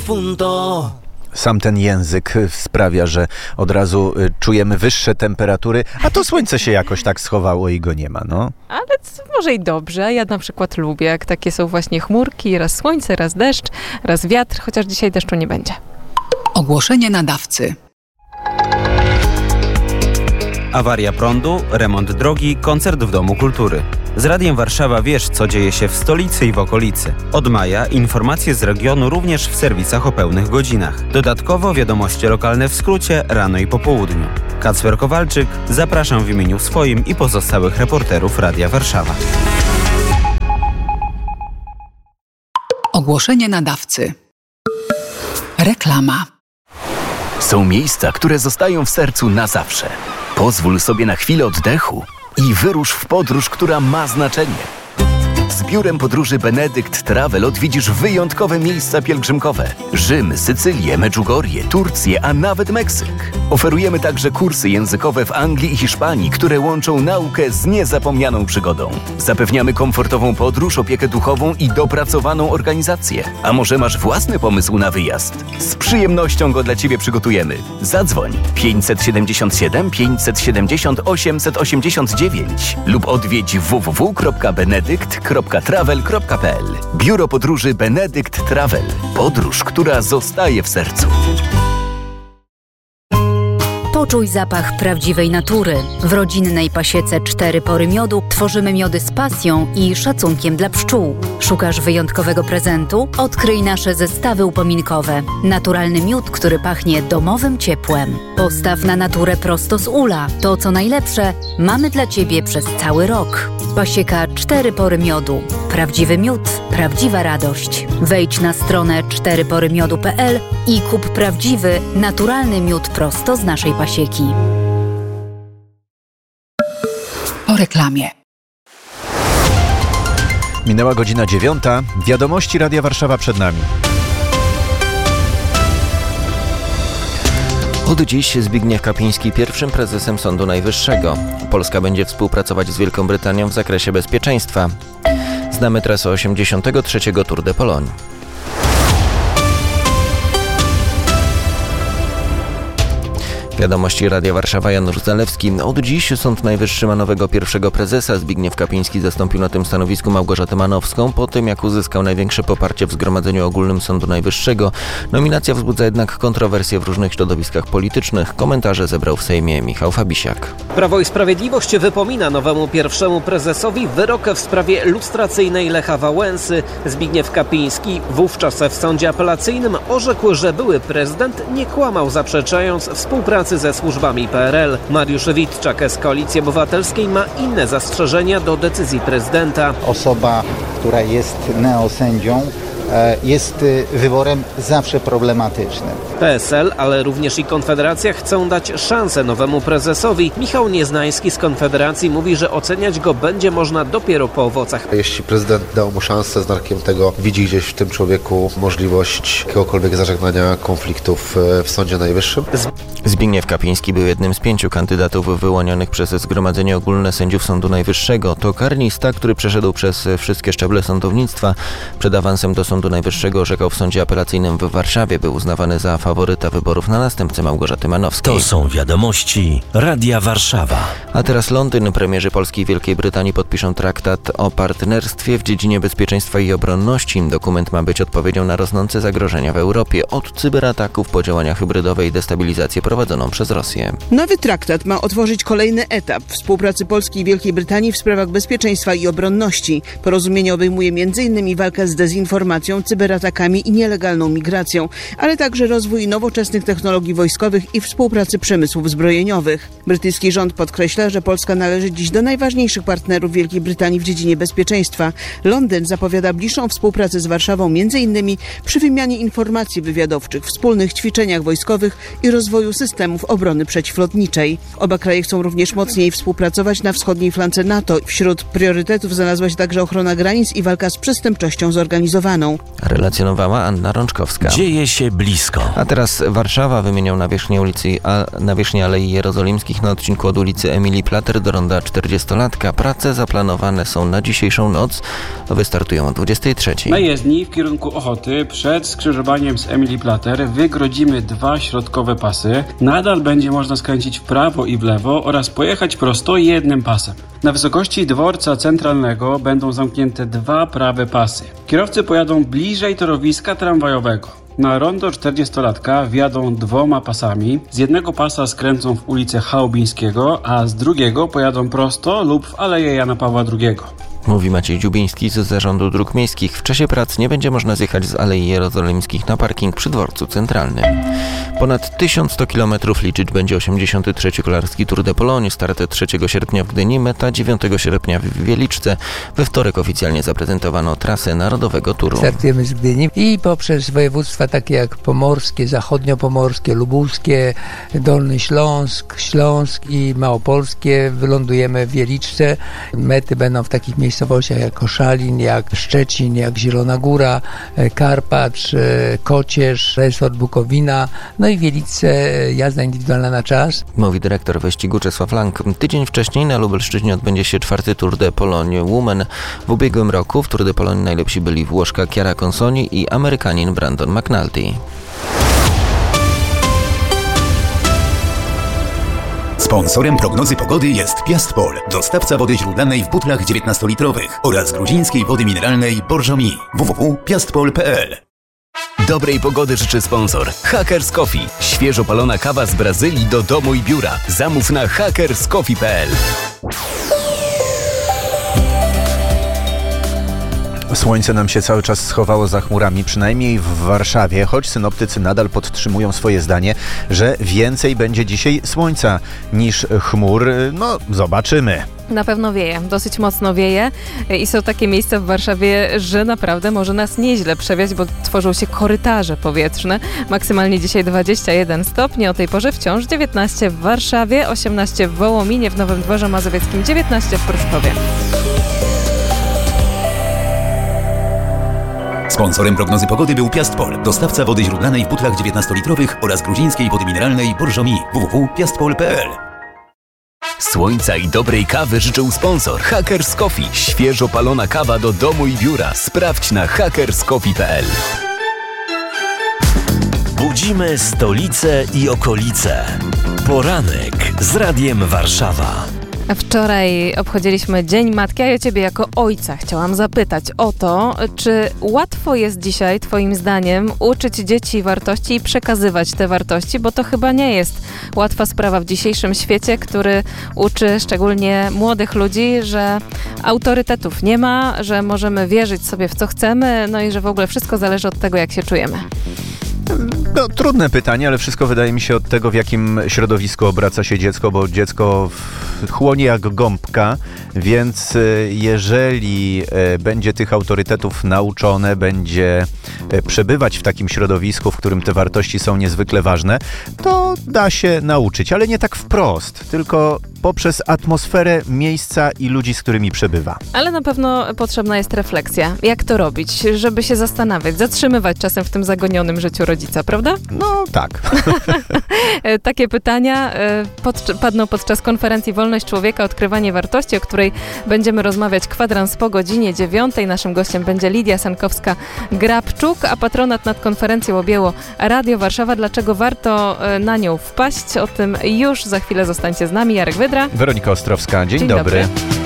difunto. Sam ten język sprawia, że od razu czujemy wyższe temperatury, a to słońce się jakoś tak schowało i go nie ma, no. Ale może i dobrze. Ja na przykład lubię, jak takie są właśnie chmurki, raz słońce, raz deszcz, raz wiatr, chociaż dzisiaj deszczu nie będzie. Ogłoszenie nadawcy. Awaria prądu, remont drogi, koncert w Domu Kultury. Z Radiem Warszawa wiesz, co dzieje się w stolicy i w okolicy. Od maja informacje z regionu również w serwisach o pełnych godzinach. Dodatkowo wiadomości lokalne w skrócie rano i po południu. Kacper Kowalczyk, zapraszam w imieniu swoim i pozostałych reporterów Radia Warszawa. Ogłoszenie nadawcy. Reklama. Są miejsca, które zostają w sercu na zawsze. Pozwól sobie na chwilę oddechu i wyrusz w podróż, która ma znaczenie. Z biurem podróży Benedykt Travel odwiedzisz wyjątkowe miejsca pielgrzymkowe. Rzym, Sycylię, Medjugorje, Turcję, a nawet Meksyk. Oferujemy także kursy językowe w Anglii i Hiszpanii, które łączą naukę z niezapomnianą przygodą. Zapewniamy komfortową podróż, opiekę duchową i dopracowaną organizację. A może masz własny pomysł na wyjazd? Z przyjemnością go dla Ciebie przygotujemy. Zadzwoń 577 570 889 lub odwiedź www.benedykt.travel.pl. Biuro podróży Benedykt Travel. Podróż, która zostaje w sercu. Poczuj zapach prawdziwej natury. W rodzinnej pasiece 4 pory miodu tworzymy miody z pasją i szacunkiem dla pszczół. Szukasz wyjątkowego prezentu? Odkryj nasze zestawy upominkowe. Naturalny miód, który pachnie domowym ciepłem. Postaw na naturę prosto z ula. To, co najlepsze, mamy dla Ciebie przez cały rok. Pasieka 4 pory miodu. Prawdziwy miód, prawdziwa radość. Wejdź na stronę 4porymiodu.pl i kup prawdziwy, naturalny miód prosto z naszej pasieki. Po reklamie. Minęła godzina 9. Wiadomości Radia Warszawa przed nami. Od dziś Zbigniew Kapiński pierwszym prezesem Sądu Najwyższego. Polska będzie współpracować z Wielką Brytanią w zakresie bezpieczeństwa. Znamy trasę 83. Tour de Pologne. Wiadomości Radia Warszawa, Janusz Zalewski. Od dziś Sąd Najwyższy ma nowego pierwszego prezesa. Zbigniew Kapiński zastąpił na tym stanowisku Małgorzatę Manowską po tym, jak uzyskał największe poparcie w Zgromadzeniu Ogólnym Sądu Najwyższego. Nominacja wzbudza jednak kontrowersje w różnych środowiskach politycznych. Komentarze zebrał w Sejmie Michał Fabisiak. Prawo i Sprawiedliwość wypomina nowemu pierwszemu prezesowi wyrok w sprawie lustracyjnej Lecha Wałęsy. Zbigniew Kapiński wówczas w sądzie apelacyjnym orzekł, że były prezydent nie kłamał, zaprzeczając współpracy ze służbami PRL. Mariusz Witczak z Koalicji Obywatelskiej ma inne zastrzeżenia do decyzji prezydenta. Osoba, która jest neosędzią, jest wyborem zawsze problematycznym. PSL, ale również i Konfederacja chcą dać szansę nowemu prezesowi. Michał Nieznański z Konfederacji mówi, że oceniać go będzie można dopiero po owocach. Jeśli prezydent dał mu szansę, znakiem tego widzi gdzieś w tym człowieku możliwość jakiegokolwiek zażegnania konfliktów w Sądzie Najwyższym. Zbigniew Kapiński był jednym z 5 kandydatów wyłonionych przez Zgromadzenie Ogólne Sędziów Sądu Najwyższego. To karnista, który przeszedł przez wszystkie szczeble sądownictwa. Przed awansem do Sądu Najwyższego orzekał w Sądzie Apelacyjnym w Warszawie. Był uznawany za faworyta wyborów na następcę Małgorzaty Manowskiej. To są wiadomości Radia Warszawa. A teraz Londyn. Premierzy Polski i Wielkiej Brytanii podpiszą traktat o partnerstwie w dziedzinie bezpieczeństwa i obronności. Dokument ma być odpowiedzią na rosnące zagrożenia w Europie, od cyberataków po działania hybrydowe i destabilizację prowadzoną przez Rosję. Nowy traktat ma otworzyć kolejny etap współpracy Polski i Wielkiej Brytanii w sprawach bezpieczeństwa i obronności. Porozumienie obejmuje m.in. walkę z dezinformacją, cyberatakami i nielegalną migracją, ale także rozwój nowoczesnych technologii wojskowych i współpracy przemysłów zbrojeniowych. Brytyjski rząd podkreśla, że Polska należy dziś do najważniejszych partnerów Wielkiej Brytanii w dziedzinie bezpieczeństwa. Londyn zapowiada bliższą współpracę z Warszawą m.in. przy wymianie informacji wywiadowczych, wspólnych ćwiczeniach wojskowych i rozwoju systemów obrony przeciwlotniczej. Oba kraje chcą również mocniej współpracować na wschodniej flance NATO. Wśród priorytetów znalazła się także ochrona granic i walka z przestępczością zorganizowaną. Warszawy. Relacjonowała Anna Rączkowska. Dzieje się blisko. A teraz Warszawa wymieniał nawierzchnię Alei Jerozolimskich na odcinku od ulicy Emilii Plater do ronda 40-latka. Prace zaplanowane są na dzisiejszą noc. Wystartują o 23:00. Na jezdni w kierunku Ochoty przed skrzyżowaniem z Emilii Plater wygrodzimy 2 środkowe pasy. Nadal będzie można skręcić w prawo i w lewo oraz pojechać prosto jednym pasem. Na wysokości dworca centralnego będą zamknięte 2 prawe pasy. Kierowcy pojadą bliżej torowiska tramwajowego. Na rondo 40-latka wjadą 2 pasami. Z jednego pasa skręcą w ulicę Chałubińskiego, a z drugiego pojadą prosto lub w Aleję Jana Pawła II. Mówi Maciej Dziubiński z Zarządu Dróg Miejskich. W czasie prac nie będzie można zjechać z Alei Jerozolimskich na parking przy dworcu centralnym. Ponad 1100 km liczyć będzie 83. Kolarski Tour de Pologne. Start 3 sierpnia w Gdyni, meta 9 sierpnia w Wieliczce. We wtorek oficjalnie zaprezentowano trasę Narodowego Touru. Startujemy z Gdyni i poprzez województwa takie jak pomorskie, zachodniopomorskie, lubuskie, Dolny Śląsk i małopolskie wylądujemy w Wieliczce. Mety będą w takich miejscach jak Koszalin, jak Szczecin, jak Zielona Góra, Karpacz, Kocierz, resort Bukowina, no i Wielice, jazda indywidualna na czas. Mówi dyrektor wyścigu Czesław Lang. Tydzień wcześniej na Lubelszczyźnie odbędzie się 4. Tour de Pologne Women. W ubiegłym roku w Tour de Pologne najlepsi byli Włoszka Chiara Consoni i Amerykanin Brandon McNulty. Sponsorem prognozy pogody jest Piastpol, dostawca wody źródlanej w butlach 19-litrowych oraz gruzińskiej wody mineralnej Borjomi. www.piastpol.pl. Dobrej pogody życzy sponsor Hackers Coffee. Świeżo palona kawa z Brazylii do domu i biura. Zamów na hackerscoffee.pl. Słońce nam się cały czas schowało za chmurami, przynajmniej w Warszawie, choć synoptycy nadal podtrzymują swoje zdanie, że więcej będzie dzisiaj słońca niż chmur. No, zobaczymy. Na pewno wieje, dosyć mocno wieje i są takie miejsca w Warszawie, że naprawdę może nas nieźle przewiać, bo tworzą się korytarze powietrzne. Maksymalnie dzisiaj 21 stopni, o tej porze wciąż 19 w Warszawie, 18 w Wołominie, w Nowym Dworze Mazowieckim, 19 w Pruszkowie. Sponsorem prognozy pogody był Piastpol, dostawca wody źródlanej w butlach 19-litrowych oraz gruzińskiej wody mineralnej Borjomi. www.piastpol.pl. Słońca i dobrej kawy życzył sponsor Hackers Coffee. Świeżo palona kawa do domu i biura. Sprawdź na hackerscoffee.pl. Budzimy stolicę i okolice. Poranek z Radiem Warszawa. Wczoraj obchodziliśmy Dzień Matki, a ja Ciebie jako ojca chciałam zapytać o to, czy łatwo jest dzisiaj, Twoim zdaniem, uczyć dzieci wartości i przekazywać te wartości, bo to chyba nie jest łatwa sprawa w dzisiejszym świecie, który uczy szczególnie młodych ludzi, że autorytetów nie ma, że możemy wierzyć sobie w co chcemy, no i że w ogóle wszystko zależy od tego, jak się czujemy. No, trudne pytanie, ale wszystko wydaje mi się od tego, w jakim środowisku obraca się dziecko, bo dziecko chłonie jak gąbka, więc jeżeli będzie tych autorytetów nauczone, będzie przebywać w takim środowisku, w którym te wartości są niezwykle ważne, to da się nauczyć, ale nie tak wprost, tylko poprzez atmosferę miejsca i ludzi, z którymi przebywa. Ale na pewno potrzebna jest refleksja. Jak to robić, żeby się zastanawiać, zatrzymywać czasem w tym zagonionym życiu rodzica, prawda? No tak. Takie pytania padną podczas konferencji Wolność Człowieka, Odkrywanie Wartości, o której będziemy rozmawiać kwadrans po godzinie 9. Naszym gościem będzie Lidia Sankowska-Grabczuk, a patronat nad konferencją objęło Radio Warszawa. Dlaczego warto na nią wpaść? O tym już za chwilę. Zostańcie z nami. Jarek Wydra. Weronika Ostrowska. Dzień dobry.